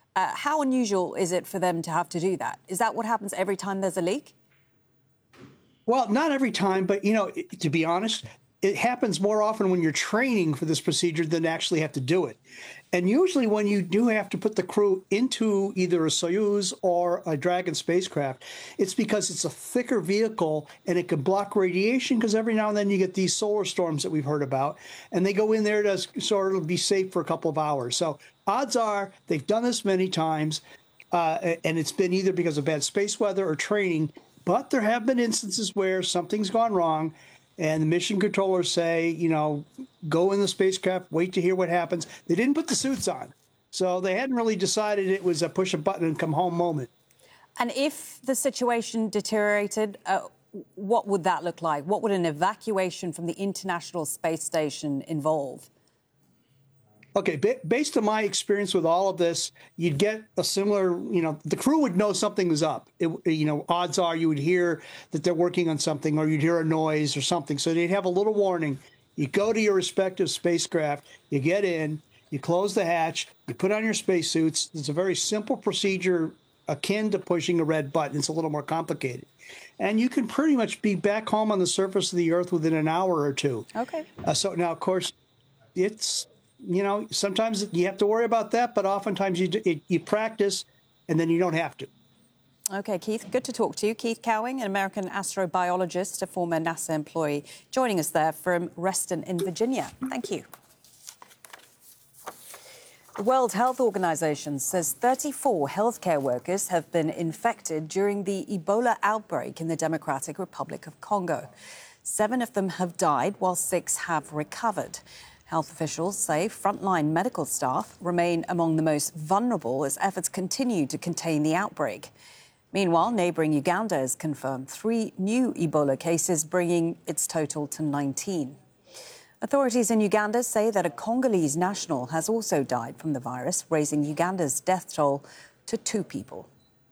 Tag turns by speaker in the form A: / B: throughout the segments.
A: How unusual is it for them to have to do that? Is that what happens every time there's a leak?
B: Well, not every time, but, to be honest, it happens more often when you're training for this procedure than actually have to do it. And usually when you do have to put the crew into either a Soyuz or a Dragon spacecraft, it's because it's a thicker vehicle and it can block radiation, because every now and then you get these solar storms that we've heard about, and they go in there to sort of be safe for a couple of hours. So odds are they've done this many times, and it's been either because of bad space weather or training, but there have been instances where something's gone wrong, and the mission controllers say, go in the spacecraft, wait to hear what happens. They didn't put the suits on, so they hadn't really decided it was a push a button and come home moment.
A: And if the situation deteriorated, what would that look like? What would an evacuation from the International Space Station involve?
B: Okay, based on my experience with all of this, you'd get a similar, the crew would know something was up. Odds are you would hear that they're working on something, or you'd hear a noise or something. So they'd have a little warning. You go to your respective spacecraft, you get in, you close the hatch, you put on your spacesuits. It's a very simple procedure akin to pushing a red button. It's a little more complicated. And you can pretty much be back home on the surface of the Earth within an hour or two.
A: Okay.
B: So now, of course, it's... sometimes you have to worry about that, but oftentimes you practice and then you don't have to.
A: OK, Keith, good to talk to you. Keith Cowing, an American astrobiologist, a former NASA employee, joining us there from Reston in Virginia. Thank you. The World Health Organization says 34 healthcare workers have been infected during the Ebola outbreak in the Democratic Republic of Congo. 7 of them have died, while 6 have recovered. Health officials say frontline medical staff remain among the most vulnerable as efforts continue to contain the outbreak. Meanwhile, neighbouring Uganda has confirmed 3 new Ebola cases, bringing its total to 19. Authorities in Uganda say that a Congolese national has also died from the virus, raising Uganda's death toll to 2 people.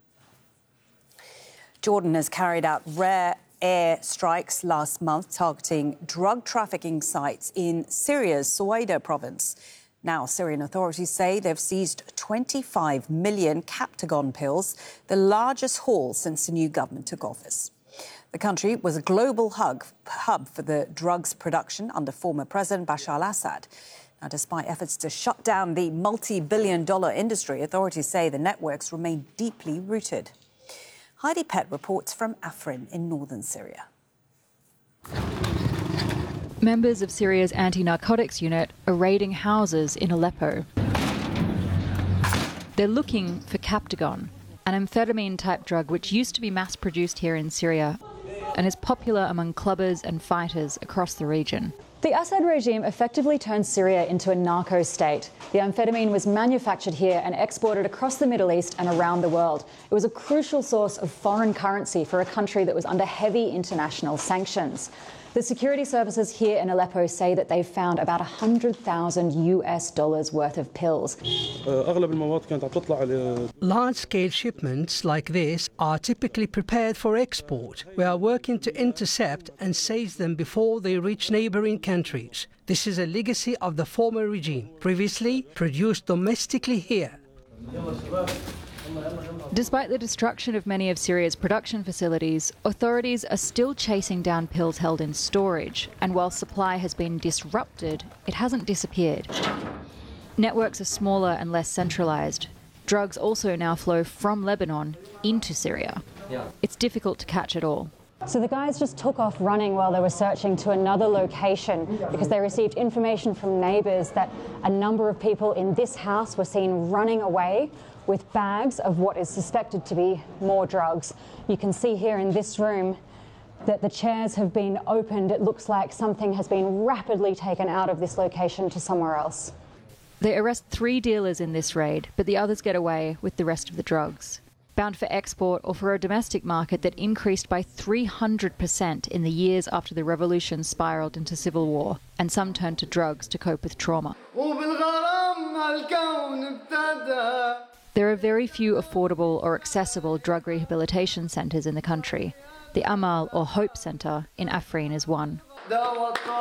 A: Jordan has carried out rare air strikes last month targeting drug trafficking sites in Syria's Suwaida province. Now, Syrian authorities say they've seized 25 million Captagon pills, the largest haul since the new government took office. The country was a global hub for the drugs production under former President Bashar al-Assad. Now, despite efforts to shut down the multi-billion-dollar industry, authorities say the networks remain deeply rooted. Heidi Pett reports from Afrin in northern Syria.
C: Members of Syria's anti-narcotics unit are raiding houses in Aleppo. They're looking for Captagon, an amphetamine-type drug which used to be mass-produced here in Syria and is popular among clubbers and fighters across the region.
D: The Assad regime effectively turned Syria into a narco state. The amphetamine was manufactured here and exported across the Middle East and around the world. It was a crucial source of foreign currency for a country that was under heavy international sanctions. The security services here in Aleppo say that they've found about $100,000 worth of pills.
E: Large-scale shipments like this are typically prepared for export. We are working to intercept and seize them before they reach neighbouring countries. This is a legacy of the former regime, previously produced domestically here.
C: Despite the destruction of many of Syria's production facilities, authorities are still chasing down pills held in storage, and while supply has been disrupted, it hasn't disappeared. Networks are smaller and less centralised. Drugs also now flow from Lebanon into Syria. It's difficult to catch it all.
D: So the guys just took off running while they were searching to another location because they received information from neighbours that a number of people in this house were seen running away with bags of what is suspected to be more drugs. You can see here in this room that the chairs have been opened. It looks like something has been rapidly taken out of this location to somewhere else.
C: They arrest 3 dealers in this raid, but the others get away with the rest of the drugs. Bound for export or for a domestic market that increased by 300% in the years after the revolution spiralled into civil war, and some turned to drugs to cope with trauma. There are very few affordable or accessible drug rehabilitation centres in the country. The Amal or Hope Centre in Afrin is one.